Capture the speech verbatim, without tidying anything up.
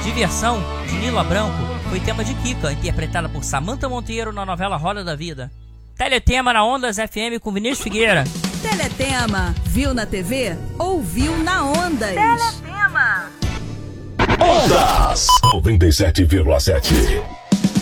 Diversão, de Nila Branco, foi tema de Kika, interpretada por Samantha Monteiro na novela Roda da Vida. Teletema na Ondas F M com Vinícius Figueira. Teletema, viu na T V? Ouviu na Ondas. Teletema. Ondas noventa e sete vírgula sete.